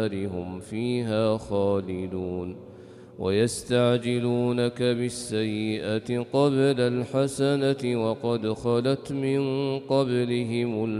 هم فيها خالدون ويستعجلونك بالسيئة قبل الحسنة وقد خلت من قبلهم